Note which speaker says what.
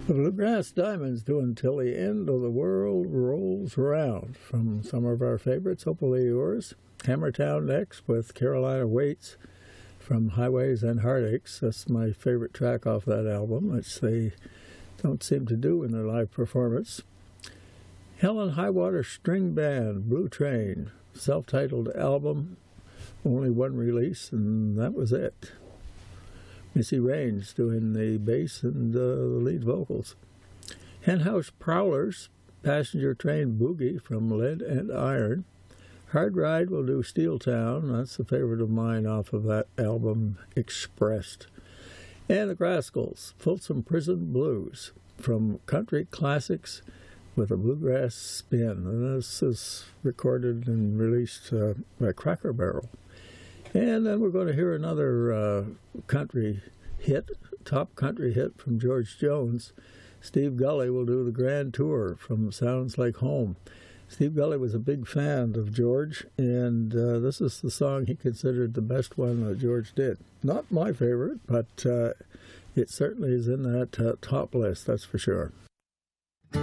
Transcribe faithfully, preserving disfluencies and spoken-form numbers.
Speaker 1: The Bluegrass Diamonds doing Till the End of the World Rolls Around from some of our favorites, hopefully yours. Hammertown next with Carolina Waits from Highways and Heartaches. That's my favorite track off that album, which they don't seem to do in their live performance. Hell and High Water String Band, Blue Train, self-titled album, only one release, and that was it. Missy Raines doing the bass and uh, the lead vocals. Henhouse Prowlers, Passenger Train Boogie from Lead and Iron. Hard Ride will do Steel Town. That's a favorite of mine off of that album, Expressed. And the Grascals, Folsom Prison Blues from Country Classics with a bluegrass spin. And this is recorded and released uh, by Cracker Barrel. And then we're going to hear another uh, country hit, top country hit from George Jones. Steve Gully will do the Grand Tour from Sounds Like Home. Steve Gully was a big fan of George, and uh, this is the song he considered the best one that George did. Not my favorite, but uh, it certainly is in that uh, top list, that's for sure.